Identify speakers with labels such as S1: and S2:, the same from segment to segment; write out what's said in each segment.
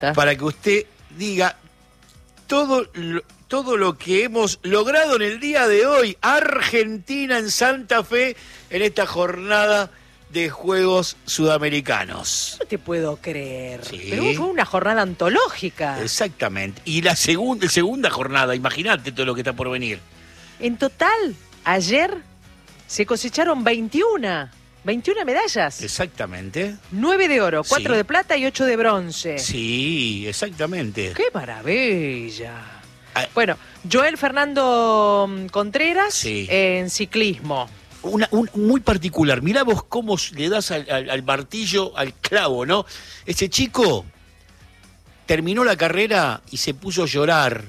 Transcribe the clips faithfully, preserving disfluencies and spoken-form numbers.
S1: para que usted diga todo lo, todo lo que hemos logrado en el día de hoy. Argentina en Santa Fe en esta jornada de Juegos Sudamericanos.
S2: No te puedo creer.
S1: Sí.
S2: Pero fue una jornada antológica.
S1: Exactamente. Y la segunda, segunda jornada, imagínate todo lo que está por venir.
S2: En total, ayer se cosecharon veintiuna. veintiuna medallas.
S1: Exactamente.
S2: nueve de oro, cuatro
S1: Sí.
S2: de plata y ocho de bronce.
S1: Sí, exactamente.
S2: ¡Qué maravilla!
S1: Ah.
S2: Bueno, Joel Fernando Contreras
S1: Sí.
S2: en ciclismo.
S1: Una, un, muy particular. Mirá vos cómo le das al, al, al martillo, al clavo, ¿no? Ese chico terminó la carrera y se puso a llorar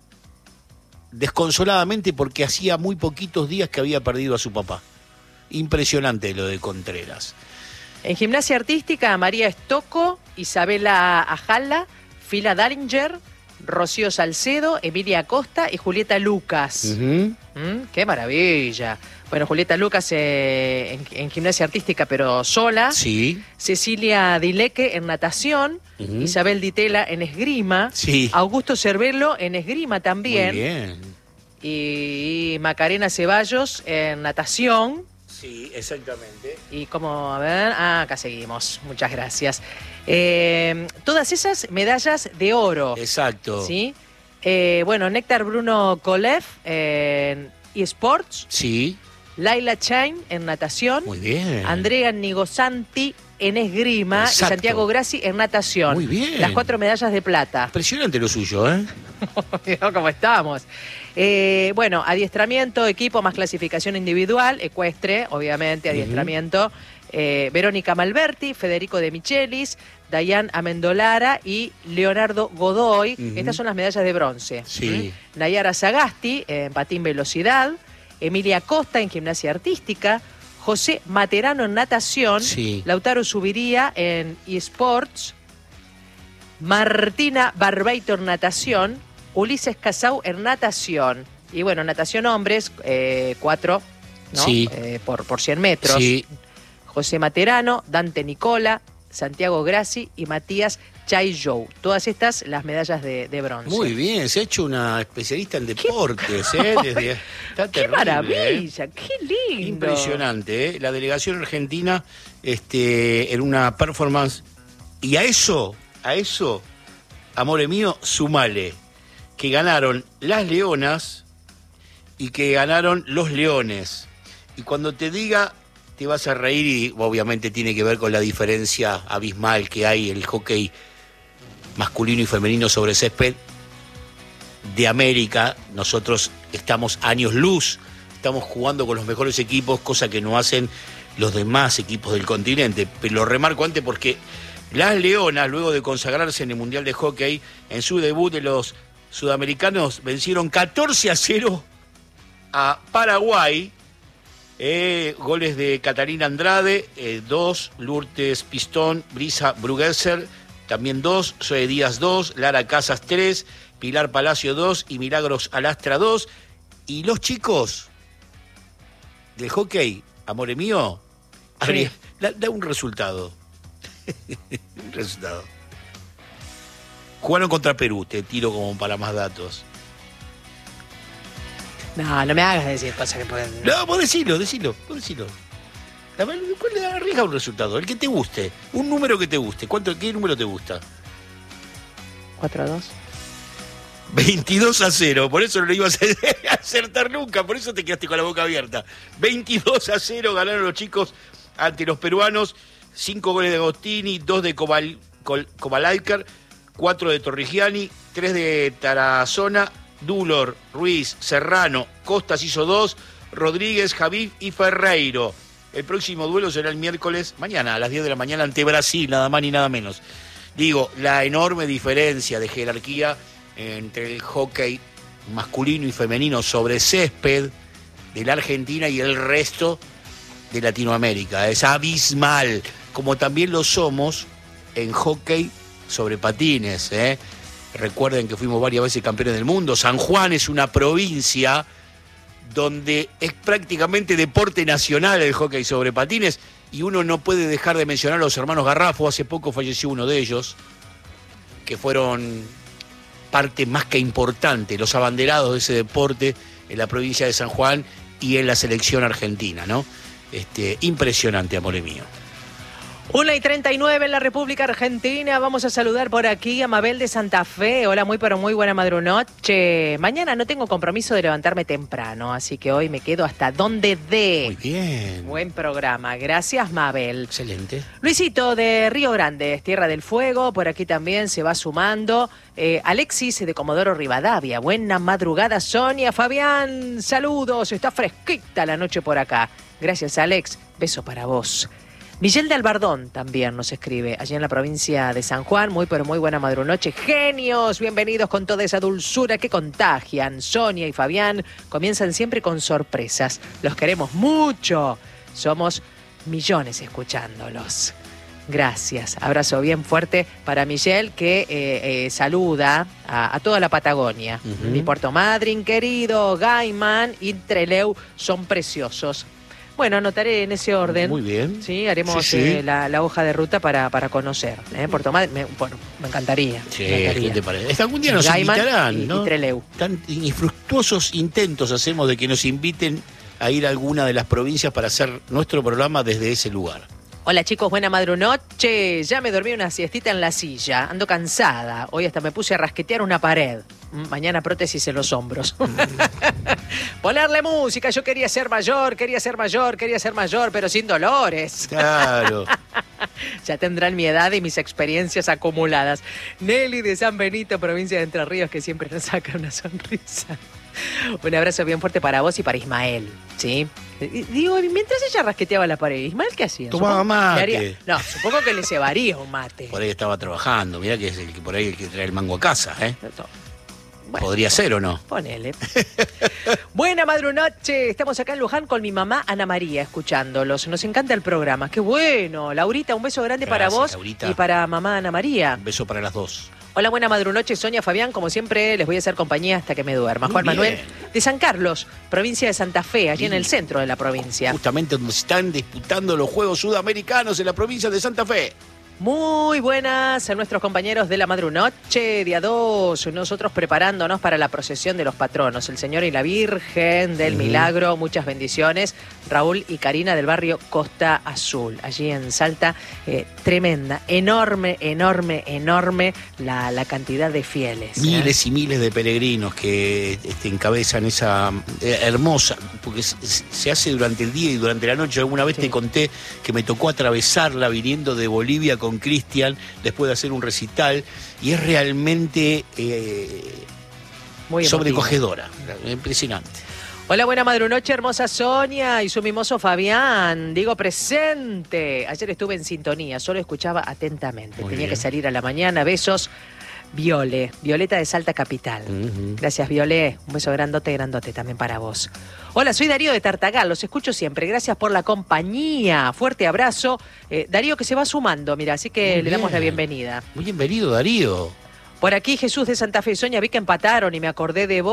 S1: desconsoladamente porque hacía muy poquitos días que había perdido a su papá. Impresionante lo de Contreras.
S2: En gimnasia artística, María Estocco, Isabela Ajala, Fila Daringer, Rocío Salcedo, Emilia Acosta y Julieta Lucas.
S1: Uh-huh.
S2: ¿Mm? ¡Qué maravilla! Bueno, Julieta Lucas eh, en, en gimnasia artística, pero sola.
S1: Sí.
S2: Cecilia Dileque en natación.
S1: Uh-huh.
S2: Isabel Ditela en esgrima.
S1: Sí.
S2: Augusto Cervelo en esgrima también.
S1: Muy bien.
S2: Y, y Macarena Ceballos en natación.
S1: Sí, exactamente.
S2: Y como, a ver, ah, acá seguimos. Muchas gracias. Eh, todas esas medallas de oro.
S1: Exacto.
S2: ¿Sí? Eh, bueno, Néctar Bruno Kolev en eSports.
S1: Sí.
S2: Laila Chain en natación.
S1: Muy bien.
S2: Andrea Nigosanti en esgrima.
S1: Exacto.
S2: Y Santiago Grassi en natación.
S1: Muy bien.
S2: Las cuatro medallas de plata.
S1: Impresionante lo suyo, ¿eh?
S2: Mirá cómo estamos. Eh, bueno, adiestramiento, equipo más clasificación individual, ecuestre, obviamente, adiestramiento. Uh-huh. eh, Verónica Malberti, Federico de Michelis, Dayan Amendolara y Leonardo Godoy. Uh-huh. Estas son las medallas de bronce.
S1: Sí.
S2: ¿Mm? Nayara Sagasti en patín velocidad, Emilia Costa en gimnasia artística, José Materano en natación,
S1: sí.
S2: Lautaro Subiría en eSports, Martina Barbeito en natación, Ulises Casau en natación. Y bueno, natación hombres, eh, cuatro, ¿no?
S1: Sí.
S2: Eh, por, por cien metros.
S1: Sí.
S2: José Materano, Dante Nicola, Santiago Grassi y Matías Chaillou. Todas estas las medallas de, de bronce.
S1: Muy bien, se ha hecho una especialista en deportes, ¿eh? Desde, está
S2: ¡Qué
S1: terrible,
S2: maravilla!
S1: ¿eh?
S2: ¡Qué lindo!
S1: Impresionante, ¿eh? La delegación argentina este, en una performance. Y a eso, a eso, amore mío, sumale que ganaron las leonas y que ganaron los leones. Y cuando te diga, te vas a reír y obviamente tiene que ver con la diferencia abismal que hay en el hockey masculino y femenino sobre césped de América. Nosotros estamos años luz, estamos jugando con los mejores equipos, cosa que no hacen los demás equipos del continente. Pero lo remarco antes porque las leonas, luego de consagrarse en el Mundial de Hockey, en su debut de los sudamericanos, vencieron catorce a cero a Paraguay. Eh, goles de Catalina Andrade, eh, dos, Lourdes Pistón, Brisa Brugesser, también dos, Zoe Díaz dos, Lara Casas tres, Pilar Palacio dos y Milagros Alastra dos. Y los chicos del hockey, amore mío, sí. da, da un resultado. un resultado. Jugaron contra Perú, te tiro como para más datos.
S2: No, no me hagas decir cosas que pueden...
S1: No, vos decilo, decilo, vos decilo. Arriesga un resultado, el que te guste, un número que te guste. ¿Cuánto, qué número te gusta?
S2: cuatro a dos.
S1: veintidós a cero, por eso no lo ibas a acertar nunca, por eso te quedaste con la boca abierta. veintidós a cero ganaron los chicos ante los peruanos, cinco goles de Agostini, dos de Cobal, Cobalaikar, cuatro de Torrigiani, tres de Tarazona, Dulor, Ruiz, Serrano, Costas hizo dos, Rodríguez, Javid y Ferreiro. El próximo duelo será el miércoles, mañana a las diez de la mañana ante Brasil, nada más ni nada menos. Digo, la enorme diferencia de jerarquía entre el hockey masculino y femenino sobre césped de la Argentina y el resto de Latinoamérica. Es abismal, como también lo somos en hockey sobre patines, ¿eh? Recuerden que fuimos varias veces campeones del mundo. San Juan es una provincia donde es prácticamente deporte nacional el hockey sobre patines y uno no puede dejar de mencionar a los hermanos Garrafo. Hace poco falleció uno de ellos. que fueron parte más que importante, los abanderados de ese deporte en la provincia de San Juan y en la selección argentina, ¿no? Este, impresionante, amor mío.
S2: una y treinta y nueve en la República Argentina. Vamos a saludar por aquí a Mabel de Santa Fe. Hola, muy pero muy buena madrunoche. Mañana no tengo compromiso de levantarme temprano, así que hoy me quedo hasta donde dé.
S1: Muy bien.
S2: Buen programa. Gracias, Mabel.
S1: Excelente. Luisito
S2: de Río Grande, Tierra del Fuego, por aquí también se va sumando. Eh, Alexis de Comodoro Rivadavia. Buena madrugada, Sonia. Fabián, saludos. Está fresquita la noche por acá. Gracias, Alex. Beso para vos. Miguel de Albardón también nos escribe, allí en la provincia de San Juan. Muy pero muy buena madrunoche. Genios, bienvenidos con toda esa dulzura que contagian. Sonia y Fabián comienzan siempre con sorpresas. Los queremos mucho. Somos millones escuchándolos. Gracias. Abrazo bien fuerte para Miguel, que eh, eh, saluda a, a toda la Patagonia. Uh-huh. Mi Puerto Madryn querido, Gaiman y Trelew son preciosos. Bueno, anotaré en ese orden.
S1: Muy bien.
S2: Sí, haremos
S1: sí, sí.
S2: Eh, la, la hoja de ruta para, para conocer. ¿eh? Puerto Madryn, me, bueno, me encantaría.
S1: Sí,
S2: me encantaría.
S1: ¿qué te parece? Es que algún día nos
S2: Gaiman
S1: invitarán,
S2: y,
S1: ¿no?
S2: y Trelew.
S1: Tan infructuosos intentos hacemos de que nos inviten a ir a alguna de las provincias para hacer nuestro programa desde ese lugar.
S2: Hola chicos, buena madrunoche. Ya me dormí una siestita en la silla. Ando cansada. Hoy hasta me puse a rasquetear una pared. Mañana prótesis en los hombros. Ponerle música. Yo quería ser mayor, quería ser mayor, quería ser mayor, pero sin dolores.
S1: Claro.
S2: Ya tendrán mi edad y mis experiencias acumuladas. Nelly de San Benito, provincia de Entre Ríos, que siempre nos saca una sonrisa. Un abrazo bien fuerte para vos y para Ismael, ¿sí? Digo, mientras ella rasqueteaba la pared, ¿Ismael qué hacía?
S1: Tomaba mate.
S2: Haría... No, supongo que le cebaría un mate.
S1: Por ahí estaba trabajando, mirá que es el que por ahí el que trae el mango a casa, ¿eh? Bueno, ¿podría ser o no?
S2: Ponele. Buena madrunoche. Estamos acá en Luján con mi mamá Ana María escuchándolos. Nos encanta el programa. Qué bueno. Laurita, un beso grande
S1: Gracias,
S2: para vos
S1: Laurita.
S2: Y para mamá Ana María.
S1: Un beso para las dos.
S2: Hola, buena madrunoche, Sonia, Fabián. Como siempre, les voy a hacer compañía hasta que me duerma.
S1: Muy
S2: Juan
S1: bien.
S2: Manuel de San Carlos, provincia de Santa Fe, allí
S1: Sí.
S2: en el centro de la provincia.
S1: Justamente donde se están disputando los Juegos Sudamericanos en la provincia de Santa Fe.
S2: Muy buenas a nuestros compañeros de la madrunoche, día dos, nosotros preparándonos para la procesión de los patronos, el Señor y la Virgen del
S1: Uh-huh.
S2: Milagro, muchas bendiciones. Raúl y Karina del barrio Costa Azul, allí en Salta, eh, tremenda, enorme, enorme, enorme la, la cantidad de fieles. ¿eh?
S1: Miles y miles de peregrinos que este, encabezan esa eh, hermosa, porque se, se hace durante el día y durante la noche. Alguna vez
S2: Sí.
S1: te conté que me tocó atravesarla viniendo de Bolivia con Cristian después de hacer un recital, y es realmente eh,
S2: Muy emotivo.
S1: sobrecogedora, impresionante.
S2: Hola, buena madrunoche, hermosa Sonia y su mimoso Fabián. Digo presente. Ayer estuve en sintonía, solo escuchaba atentamente.
S1: Muy
S2: Tenía
S1: bien.
S2: que salir a la mañana. Besos. Viole, Violeta de Salta Capital.
S1: Uh-huh.
S2: Gracias, Viole. Un beso grandote, grandote también para vos. Hola, soy Darío de Tartagal, los escucho siempre. Gracias por la compañía. Fuerte abrazo. Eh, Darío que se va sumando, mira, así que
S1: Muy
S2: le damos
S1: bien.
S2: la bienvenida.
S1: Muy bienvenido, Darío.
S2: Por aquí Jesús de Santa Fe. Sonia, vi que empataron y me acordé de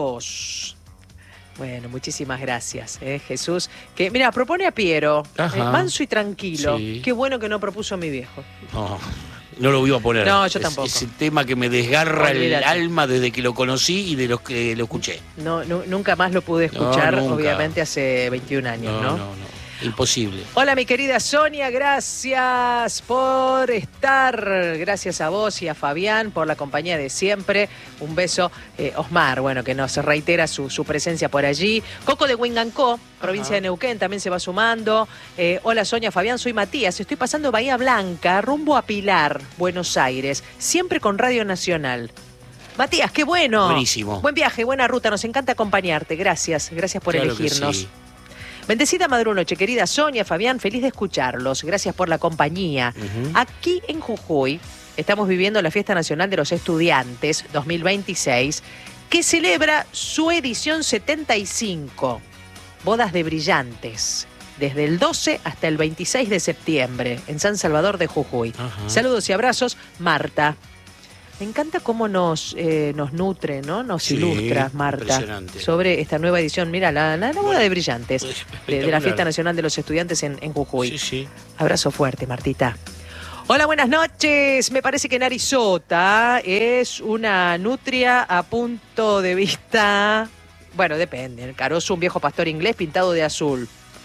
S2: vos. Bueno, muchísimas gracias, eh, Jesús. Que, mira, propone a Piero,
S1: Ajá.
S2: eh, manso y tranquilo.
S1: Sí.
S2: Qué bueno que no propuso mi viejo.
S1: No, no lo iba a poner.
S2: No, yo
S1: Es-
S2: tampoco.
S1: Es el tema que me desgarra
S2: Olvídate.
S1: el alma desde que lo conocí y de los que lo escuché.
S2: No, nu- nunca más lo pude
S1: No,
S2: escuchar,
S1: nunca.
S2: obviamente, hace veintiún años,
S1: No,
S2: ¿no?
S1: no, no. Imposible.
S2: Hola, mi querida Sonia, gracias por estar. Gracias a vos y a Fabián por la compañía de siempre. Un beso, eh, Osmar, bueno, que nos reitera su, su presencia por allí. Coco de Huingancó, provincia
S1: Ajá.
S2: de Neuquén, también se va sumando. Eh, hola, Sonia, Fabián, soy Matías. Estoy pasando Bahía Blanca, rumbo a Pilar, Buenos Aires, siempre con Radio Nacional. Matías, qué bueno.
S1: Buenísimo.
S2: Buen viaje, buena ruta. Nos encanta acompañarte. Gracias, gracias por
S1: Claro que
S2: elegirnos.
S1: sí.
S2: Bendecida madrunoche, querida Sonia, Fabián, feliz de escucharlos. Gracias por la compañía.
S1: Ujú.
S2: Aquí en Jujuy estamos viviendo la Fiesta Nacional de los Estudiantes dos mil veintiséis, que celebra su edición setenta y cinco. Bodas de brillantes. Desde el doce hasta el veintiséis de septiembre, en San Salvador de Jujuy.
S1: Ajá.
S2: Saludos y abrazos, Marta. Me encanta cómo nos, eh, nos nutre, ¿no? Nos
S1: Sí,
S2: ilustra, Marta,
S1: impresionante.
S2: sobre esta nueva edición. Mira, la, la, la boda de brillantes
S1: Pues,
S2: de, de la
S1: espectacular.
S2: Fiesta Nacional de los Estudiantes en, en Jujuy.
S1: Sí, sí.
S2: Abrazo fuerte, Martita. Hola, buenas noches. Me parece que Narizota es una nutria a punto de vista. Bueno, depende. El Carozo, un viejo pastor inglés pintado de azul.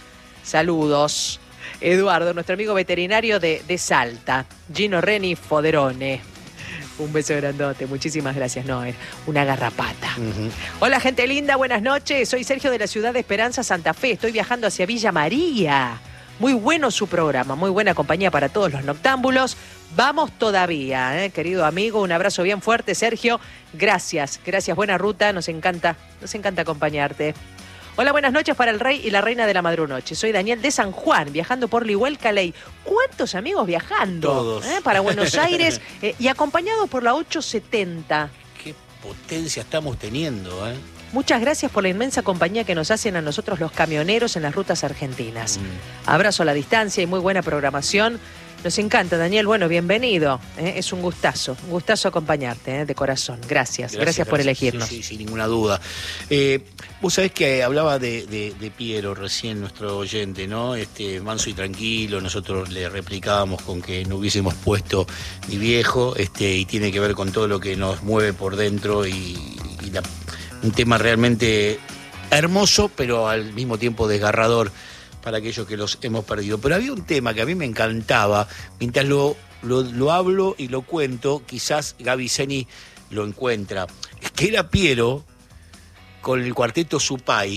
S2: Saludos. Eduardo, nuestro amigo veterinario de, de Salta. Gino Reni Foderone. Un beso grandote, muchísimas gracias. No, es una garrapata. Uh-huh. Hola, gente linda, buenas noches. Soy Sergio de la ciudad de Esperanza, Santa Fe. Estoy viajando hacia Villa María. Muy bueno su programa, muy buena compañía para todos los noctámbulos. Vamos todavía, ¿eh? Querido amigo, un abrazo bien fuerte, Sergio. Gracias, gracias, buena ruta, nos encanta, nos encanta acompañarte. Hola, buenas noches para el rey y la reina de la madrunoche. Soy Daniel de San Juan, viajando por Lihuel Caley. ¿Cuántos amigos viajando?
S1: Todos.
S2: ¿Eh? Para Buenos Aires eh, y acompañados por la ochocientos setenta.
S1: Qué potencia estamos teniendo, ¿eh?
S2: Muchas gracias por la inmensa compañía que nos hacen a nosotros los camioneros en las rutas argentinas. Mm. Abrazo a la distancia y muy buena programación. Nos encanta, Daniel. Bueno, bienvenido. ¿eh? Es un gustazo, un gustazo acompañarte, ¿eh? De corazón. Gracias. Gracias, gracias por gracias. elegirnos.
S1: Sí, sí, sin ninguna duda. Eh, vos sabés que hablaba de, de, de Piero recién, nuestro oyente, ¿no? Este, manso y tranquilo. Nosotros le replicábamos con que no hubiésemos puesto mi viejo, este, y tiene que ver con todo lo que nos mueve por dentro y, y la... un tema realmente hermoso, pero al mismo tiempo desgarrador para aquellos que los hemos perdido. Pero había un tema que a mí me encantaba, mientras lo, lo, lo hablo y lo cuento, quizás Gaby Zeni lo encuentra, que era Piero con el cuarteto Supay,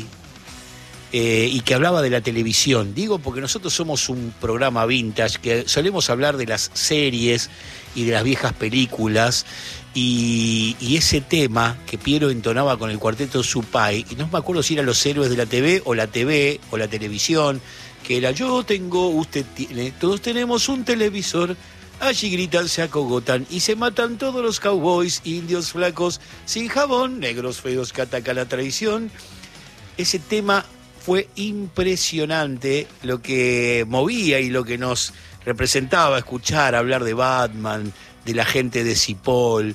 S1: eh, y que hablaba de la televisión. Digo porque nosotros somos un programa vintage, que solemos hablar de las series y de las viejas películas, y, y ese tema que Piero entonaba con el cuarteto Supay, y no me acuerdo si eran los héroes de la T V o la T V o la televisión, que era yo tengo, usted tiene, todos tenemos un televisor, allí gritan, se acogotan y se matan todos los cowboys, indios flacos, sin jabón, negros feos que atacan la traición. Ese tema fue impresionante, lo que movía y lo que nos representaba escuchar hablar de Batman, de la gente de Cipoll,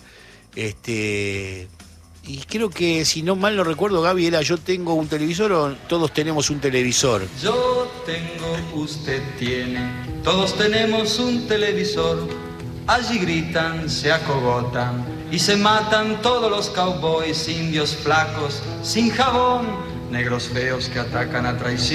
S1: este, y creo que, si no mal no recuerdo, Gaby, era yo tengo un televisor o todos tenemos un televisor.
S3: Yo tengo, usted tiene, todos tenemos un televisor. Allí gritan, se acogotan y se matan todos los cowboys, indios flacos, sin jabón, negros feos que atacan a traición.